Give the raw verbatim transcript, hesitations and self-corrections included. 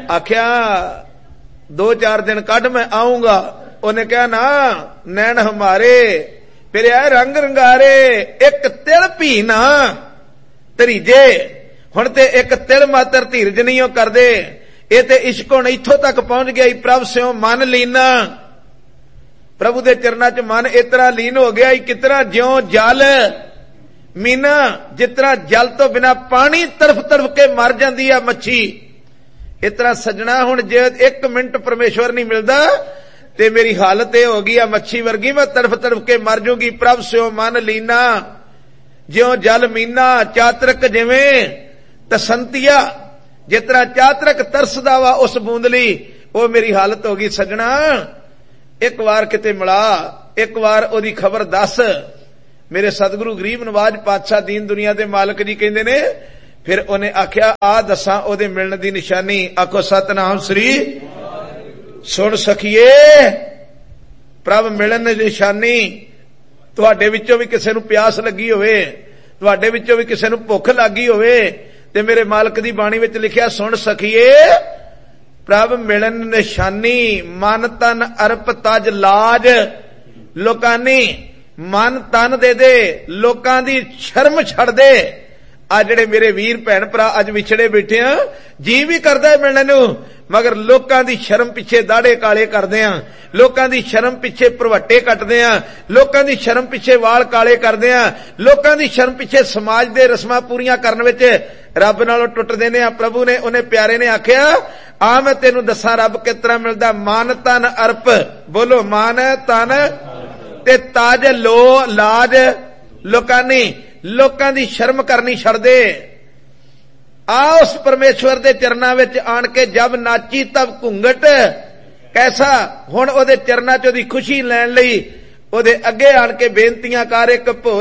आख्या दो चार दिन कढ़ मैं आऊंगा। उन्हें कहा ना नैन हमारे फिर आए रंग रंगारे, एक तिल भी ना धरीजे। हुण ते एक तिल मात्र धीरज नहीं हो कर दे। ये ते इश्क हुण इत्थों तक पहुंच गया। प्रभ स्यों मन लीना, प्रभु दे चरना च मन इतना लीन हो गया कितना ज्यों जल मीना, जितना जल तो बिना पानी तरफ तरफ के मर जाती है मच्छी, इतना सजना हुण जे एक मिनट परमेश्वर नहीं मिलता ते मेरी हालत यह होगी आ मच्छी वर्गी, मैं तरफ तरफ के मर जूंगी। प्रभ स्यों मन लीना ज्यों जल मीना, चातरक जिवें तसंतिया, जितना चातरक तरसदा वा उस बूंदली, वो मेरी हालत होगी। सजना एक बार किते मिला, एक बार ओदी खबर दस। मेरे सतगुरु गरीब नवाज पातशाह दीन दुनिया दे मालक जी कहंदे ने, फिर उन्हें आख्या आ दसा ओदे मिलण दी निशानी। आखो सतनाम श्री। सुन सखिए प्रभ मिलन दी निशानी, तुहाडे विचों भी किसे नूं प्यास लगी होवे, तुहाडे विचों भी किसे नूं भुख लगी होवे, ते मेरे मालक दी बाणी विच लिखिया सुन सखिए प्रभ मिलन निशानी, मन तन अर्प तज लाज लोकानी। मन तन दे दे, लोकां दी शर्म छड़ दे। आ जिहड़े मेरे वीर भैन भरा अज विछड़े बैठे आ, जी भी करदा है मिलण नूं, मगर लोकां दी शर्म पिछे दाड़े काले करदे आ, लोकां दी शर्म पिछे भरवट्टे कटदे आ, लोकां दी शर्म पिछे वाल काले करदे आ, लोकां दी शर्म पिछे समाज दे रस्मां पूरीआं करन विच रब नालों टुटदे ने। प्रभु ने उन्हें प्यारे ने आख्या आ मैं तेनू दसां रब किस तरह मिलदा। मन तन अर्प, बोलो मन तन ते ताज लो लाज लोकानी, लोकां दी शर्म करनी छड़ दे। आ उस परमेश्वर दे चरनां विच आण के जब नाची तब घुंघट कैसा। हुण ओदे चरनां च ओदी खुशी लैण लई ओदे अगे आण के बेनतियां कर। एक